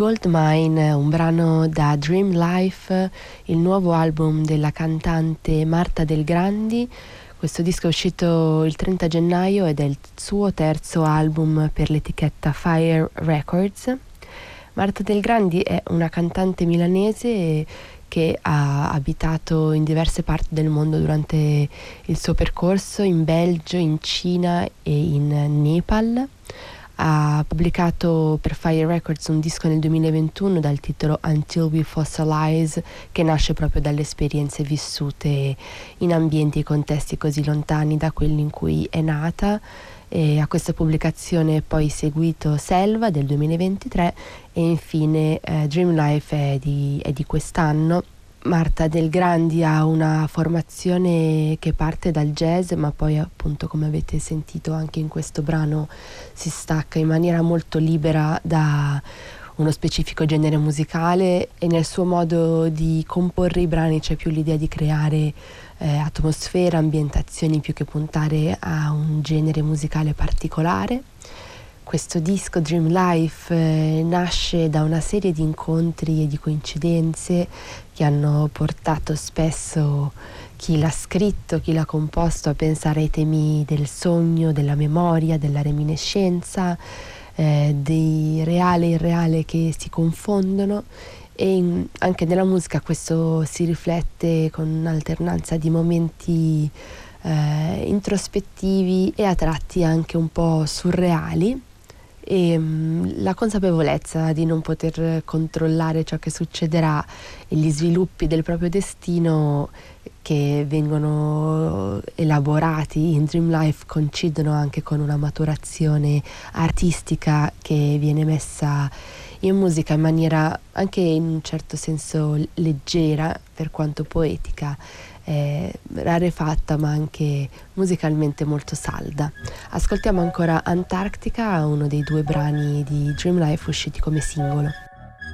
Goldmine, un brano da Dream Life, il nuovo album della cantante Marta Del Grandi. Questo disco è uscito il 30 gennaio ed è il suo terzo album per l'etichetta Fire Records. Marta Del Grandi è una cantante milanese che ha abitato in diverse parti del mondo durante il suo percorso, in Belgio, in Cina e in Nepal. Ha pubblicato per Fire Records un disco nel 2021 dal titolo Until We Fossilize, che nasce proprio dalle esperienze vissute in ambienti e contesti così lontani da quelli in cui è nata. E a questa pubblicazione è poi seguito Selva del 2023 e infine Dream Life è di quest'anno. Marta Del Grandi ha una formazione che parte dal jazz, ma poi appunto, come avete sentito anche in questo brano, si stacca in maniera molto libera da uno specifico genere musicale, e nel suo modo di comporre i brani c'è più l'idea di creare atmosfera, ambientazioni, più che puntare a un genere musicale particolare. Questo disco Dream Life nasce da una serie di incontri e di coincidenze che hanno portato spesso chi l'ha scritto, chi l'ha composto a pensare ai temi del sogno, della memoria, della reminiscenza, di reale e irreale che si confondono, e anche nella musica questo si riflette con un'alternanza di momenti introspettivi e a tratti anche un po' surreali. E la consapevolezza di non poter controllare ciò che succederà e gli sviluppi del proprio destino che vengono elaborati in Dream Life coincidono anche con una maturazione artistica che viene messa in musica in maniera anche in un certo senso leggera, per quanto poetica, rarefatta, ma anche musicalmente molto salda. Ascoltiamo ancora Antarctica, uno dei due brani di Dream Life usciti come singolo.